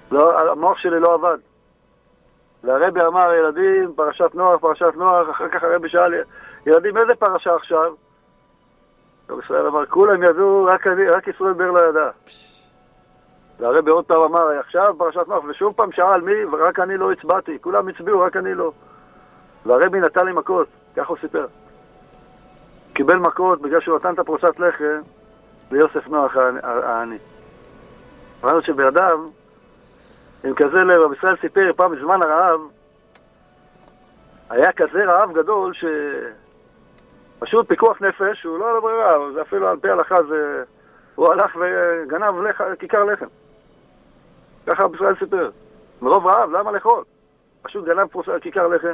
לא, המוח שלי לא עבד. והרבי אמר, ילדים, פרשת נוח, אחר כך הרבי שאל, ילדים, איזה פרשה עכשיו? רבי ישראל אמר, כולם ידעו, רק ישראל בר לא ידע. והרבי עוד פעם אמר, עכשיו פרשת נוח, ושוב פעם שאל מי, ורק אני לא הצבעתי, כולם הצביעו, רק אני לא. והרבי נתן לי מכות, כך הוא סיפר. קיבל מכות בגלל שהוא נתן את הפרוסת לחם ליוסף נוח העני. אמרנו שבאדם, עם כזה לב, רבי ישראל סיפר פעם בזמן הרעב, היה כזה רעב גדול פשוט פיקוח נפש, הוא לא היה לו ברירה, זה אפילו על פי הלכה, הוא הלך וגנב כיכר לחם. ככה רבי ישראל סיפר. מרוב רעב, למה לאכול? פשוט גנב כיכר לחם.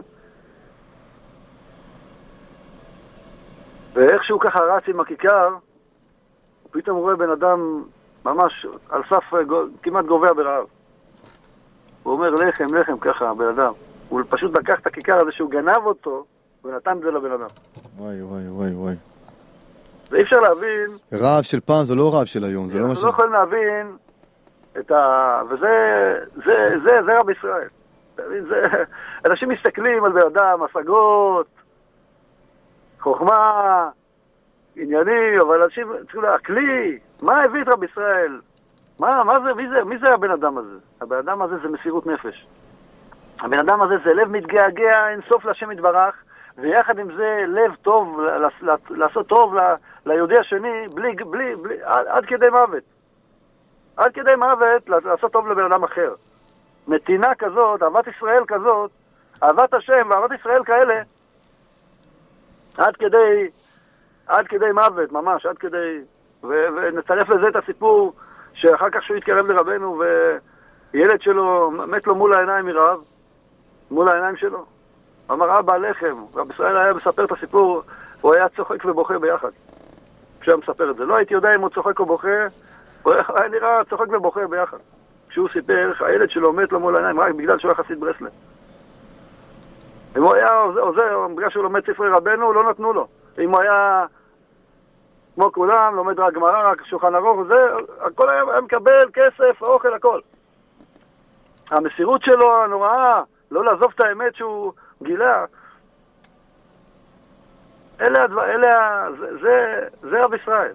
ואיכשהו ככה רץ עם הכיכר, פתאום הוא רואה בן אדם ממש על סף כמעט גובע ברעב. הוא אומר לחם, ככה, בן אדם. הוא פשוט לקח את הכיכר הזה שהוא גנב אותו, ונתן את זה לבן אדם. וואי. ואי אפשר להבין... רעב של פעם זה לא רעב של היום, זה לא משהו... אנחנו לא יכולים להבין את וזה רב ישראל. אנשים מסתכלים על בן אדם, השגות, חוכמה, ענייני, אבל אנשים צריכים הכלי, מה הביא את רב ישראל? מי זה הבן אדם הזה? הבן אדם הזה זה מסירות נפש. הבן אדם הזה זה לב מתגעגע אינסוף להשם יתברך, ויחד עם זה לב טוב, לעשות טוב ליהודי השני, עד כדי מוות. עד כדי מוות לעשות טוב לבן אדם אחר. נתינה כזאת, אהבת ישראל כזאת, אהבת השם ואהבת ישראל כאלה, עד כדי מוות, ממש, עד כדי... ונצרף לזה את הסיפור שאחר כך שהוא התקרב לרבנו וילד שלו מת לו מול העיניים מרעב, מול העיניים שלו. אמר, אבא, לחם. רב ישראל היה מספר את הסיפור, הוא היה צוחק ובוכה ביחד. כשהוא מספר את זה. לא הייתי יודע אם הוא צוחק או בוכה, הוא היה נראה צוחק ובוכה ביחד. כשהוא סיפר, הילד שלו מת לו מול העיניים, רק בגלל שהוא היה חסיד ברסלב. אם הוא היה עוזר, בגלל שהוא לומד ספרי רבנו, לא נתנו לו. אם הוא היה כמו כולם, לומד רק גמרא, רק שולחן ערוך, הכל היה מקבל כסף, אוכל, הכל. המסירות שלו הנוראה, לא לעזוב את האמת שהוא גילה. זה רב ישראל.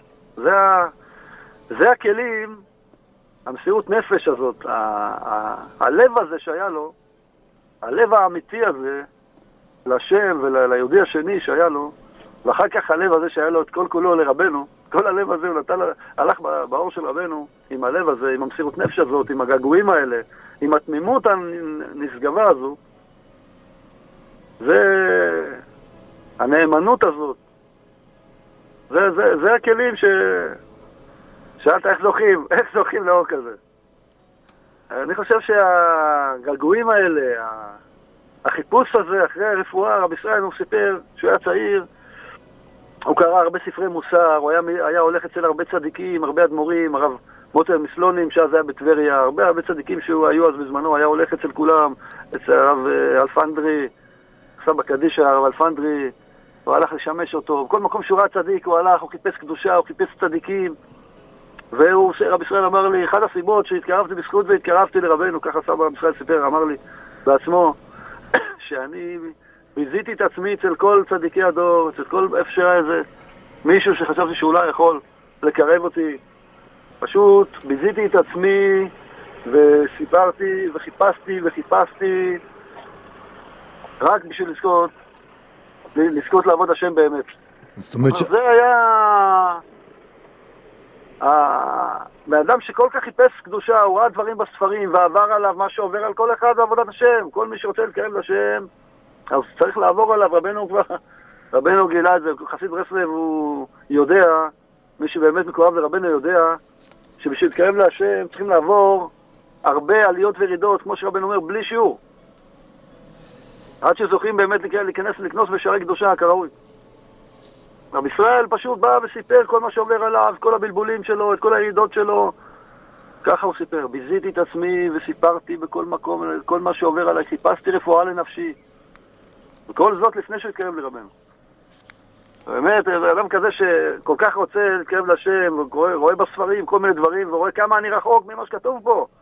זה הכלים, המסירות נפש הזאת, הלב הזה שהיה לו, הלב האמיתי הזה, לשם וליהודי השני שהיה לו, ואחר כך הלב הזה שהיה לו את כל כולו לרבנו, כל הלב הזה הוא הלך באור של רבנו, עם הלב הזה, עם המסירות נפש הזאת, עם הגעגועים האלה, עם התמימות הנשגבה הזו, הנאמנות הזאת, זה הכלים שאלת איך זוכים לאור כזה. אני חושב שהגעגועים האלה, החיפוש הזה אחרי הרפואה, רב ישראל הוא סיפר שהוא היה צעיר, הוא קרא הרבה ספרי מוסר, הוא היה הולך אצל הרבה צדיקים, הרבה אדמו"רים, הרב מוטר מסלונים שאז היה בטבריה, הרבה צדיקים שהיו אז בזמנו, היה הולך אצל כולם, אצל הרב אלפנדרי, סבא קדישה, הרב אלפנדרי, הוא הלך לשמש אותו, בכל מקום שהוא ראה צדיק הוא הלך, הוא חיפש קדושה, הוא חיפש צדיקים, רב ישראל אמר לי, אחד הסיבות שהתקרבתי בזכות והתקרבתי לרבנו, ככה סבא רב ישראל סיפר, אמר לי בעצמו, שאני ביזיתי את עצמי אצל כל צדיקי הדור, אצל כל איפה שהיה איזה מישהו שחשבתי שאולי יכול לקרב אותי. פשוט ביזיתי את עצמי וסיפרתי וחיפשתי רק בשביל לזכות לעבוד השם באמת. זאת אומרת זה היה באדם שכל כך חיפש קדושה, הוא ראה דברים בספרים ועבר עליו מה שעובר על כל אחד בעבודת השם. כל מי שרוצה לקרב לשם אז צריך לעבור עליו. רבנו גילה את זה, חסיד ברסלב הוא יודע, מי שבאמת מקורב לרבנו יודע שבשביל להתקרב להשם צריכים לעבור הרבה עליות וירידות, כמו שרבנו אומר, בלי שיעור, עד שזוכים באמת להיכנס לקנוס בשערי קדושה כראוי. רב ישראל פשוט בא וסיפר כל מה שעובר עליו, כל הבלבולים שלו, את כל הירידות שלו. ככה הוא סיפר, ביזיתי את עצמי וסיפרתי בכל מקום, כל מה שעובר עליי, חיפשתי רפואה לנפשי. וכל זאת לפני שהוא התקרב לרבנו. באמת, אדם כזה שכל כך רוצה להתקרב לשם, רואה בספרים כל מיני דברים, ורואה כמה אני רחוק ממה שכתוב פה.